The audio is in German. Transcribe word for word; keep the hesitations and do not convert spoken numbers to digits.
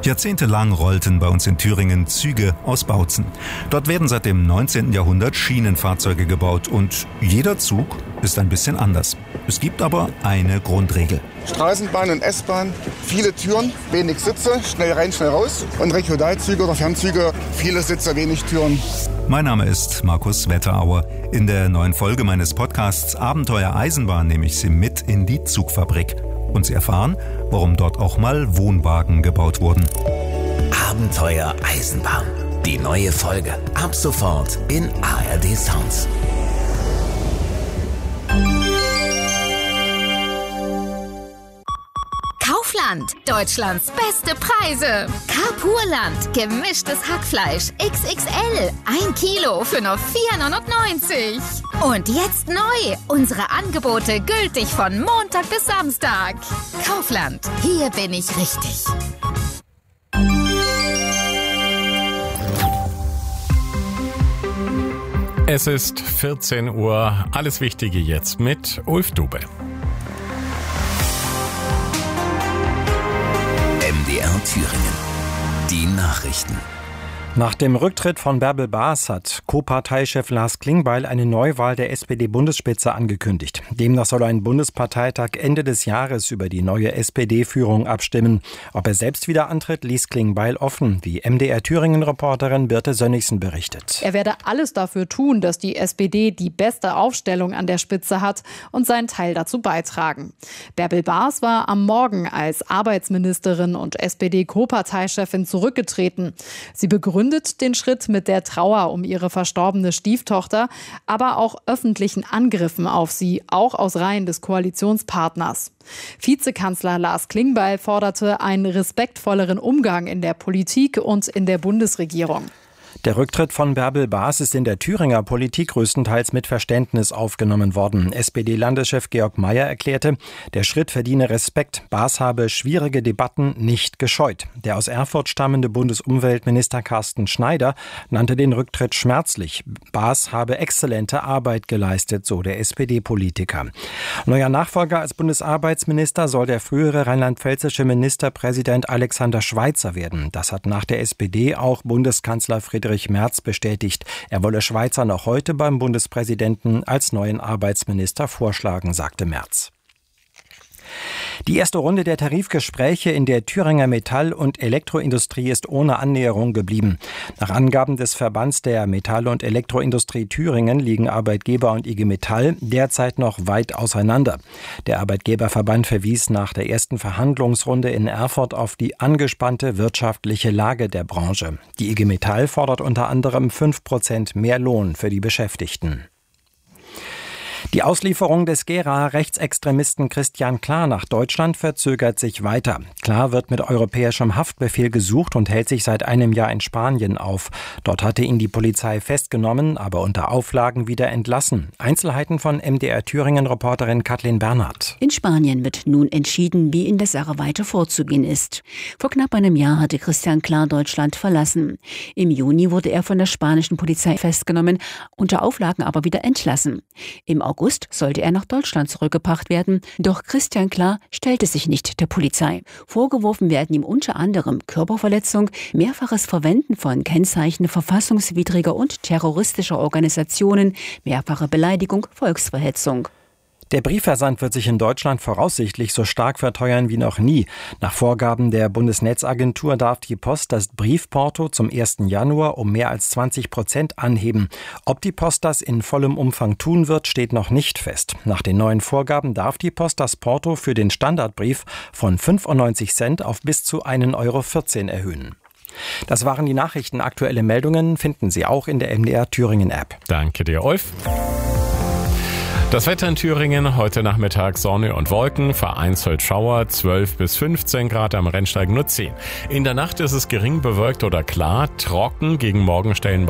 Jahrzehntelang rollten bei uns in Thüringen Züge aus Bautzen. Dort werden seit dem neunzehnten Jahrhundert Schienenfahrzeuge gebaut und jeder Zug ist ein bisschen anders. Es gibt aber eine Grundregel. Straßenbahn und S-Bahn, viele Türen, wenig Sitze, schnell rein, schnell raus. Und Regionalzüge oder Fernzüge, viele Sitze, wenig Türen. Mein Name ist Markus Wetterauer. In der neuen Folge meines Podcasts Abenteuer Eisenbahn nehme ich Sie mit in die Zugfabrik. Und Sie erfahren, warum dort auch mal Wohnwagen gebaut wurden. Abenteuer Eisenbahn. Die neue Folge. Ab sofort in A R D Sounds. Kaufland, Deutschlands beste Preise. Carpurland, gemischtes Hackfleisch X X L, ein Kilo für nur vier neunundneunzig. Und jetzt neu, unsere Angebote gültig von Montag bis Samstag. Kaufland, hier bin ich richtig. Es ist vierzehn Uhr, alles Wichtige jetzt mit Ulf Dube. M D R Thüringen. Die Nachrichten. Nach dem Rücktritt von Bärbel Baas hat Co-Parteichef Lars Klingbeil eine Neuwahl der S P D-Bundesspitze angekündigt. Demnach soll ein Bundesparteitag Ende des Jahres über die neue S P D-Führung abstimmen. Ob er selbst wieder antritt, ließ Klingbeil offen, wie M D R Thüringen-Reporterin Birte Sönnigsen berichtet. Er werde alles dafür tun, dass die S P D die beste Aufstellung an der Spitze hat und seinen Teil dazu beitragen. Bärbel Baas war am Morgen als Arbeitsministerin und S P D-Co-Parteichefin zurückgetreten. Sie begründet den Schritt mit der Trauer um ihre verstorbene Stieftochter, aber auch öffentlichen Angriffen auf sie, auch aus Reihen des Koalitionspartners. Vizekanzler Lars Klingbeil forderte einen respektvolleren Umgang in der Politik und in der Bundesregierung. Der Rücktritt von Bärbel Baas ist in der Thüringer Politik größtenteils mit Verständnis aufgenommen worden. S P D-Landeschef Georg Mayer erklärte, der Schritt verdiene Respekt. Baas habe schwierige Debatten nicht gescheut. Der aus Erfurt stammende Bundesumweltminister Carsten Schneider nannte den Rücktritt schmerzlich. Baas habe exzellente Arbeit geleistet, so der S P D-Politiker. Neuer Nachfolger als Bundesarbeitsminister soll der frühere rheinland-pfälzische Ministerpräsident Alexander Schweitzer werden. Das hat nach der S P D auch Bundeskanzler Friedrich Merz bestätigt. Er wolle Schweitzer noch heute beim Bundespräsidenten als neuen Arbeitsminister vorschlagen, sagte Merz. Die erste Runde der Tarifgespräche in der Thüringer Metall- und Elektroindustrie ist ohne Annäherung geblieben. Nach Angaben des Verbands der Metall- und Elektroindustrie Thüringen liegen Arbeitgeber und I G Metall derzeit noch weit auseinander. Der Arbeitgeberverband verwies nach der ersten Verhandlungsrunde in Erfurt auf die angespannte wirtschaftliche Lage der Branche. Die I G Metall fordert unter anderem fünf Prozent mehr Lohn für die Beschäftigten. Die Auslieferung des Gera-Rechtsextremisten Christian Klar nach Deutschland verzögert sich weiter. Klar wird mit europäischem Haftbefehl gesucht und hält sich seit einem Jahr in Spanien auf. Dort hatte ihn die Polizei festgenommen, aber unter Auflagen wieder entlassen. Einzelheiten von M D R Thüringen-Reporterin Kathleen Bernhardt. In Spanien wird nun entschieden, wie in der Sache weiter vorzugehen ist. Vor knapp einem Jahr hatte Christian Klar Deutschland verlassen. Im Juni wurde er von der spanischen Polizei festgenommen, unter Auflagen aber wieder entlassen. Im August sollte er nach Deutschland zurückgebracht werden, doch Christian Klar stellte sich nicht der Polizei. Vorgeworfen werden ihm unter anderem Körperverletzung, mehrfaches Verwenden von Kennzeichen verfassungswidriger und terroristischer Organisationen, mehrfache Beleidigung, Volksverhetzung. Der Briefversand wird sich in Deutschland voraussichtlich so stark verteuern wie noch nie. Nach Vorgaben der Bundesnetzagentur darf die Post das Briefporto zum ersten Januar um mehr als zwanzig Prozent anheben. Ob die Post das in vollem Umfang tun wird, steht noch nicht fest. Nach den neuen Vorgaben darf die Post das Porto für den Standardbrief von fünfundneunzig Cent auf bis zu ein Euro vierzehn erhöhen. Das waren die Nachrichten. Aktuelle Meldungen finden Sie auch in der M D R Thüringen App. Danke dir, Ulf. Das Wetter in Thüringen, heute Nachmittag Sonne und Wolken, vereinzelt Schauer, zwölf bis fünfzehn Grad, am Rennsteig nur zehn. In der Nacht ist es gering bewölkt oder klar, trocken, gegen Morgen stellenweise